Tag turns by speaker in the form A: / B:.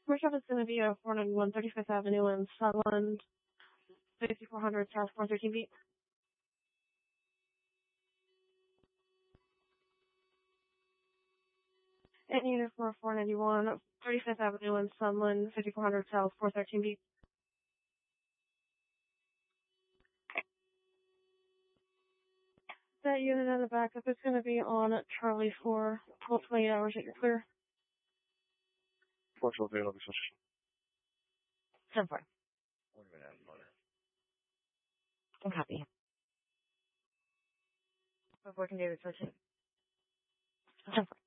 A: First up is going to be 491 35th Avenue in Sunland, 5400 South 413 feet. And unit for 491 35th Avenue in Sunland, 5400 South 413 feet. That unit and the backup is going to be on Charlie for 12-28 hours at your clear.
B: 412, I'll be switching.
A: 10-4.
C: Wait a minute, mother.
A: I'm happy. Before can David switching. 10-4.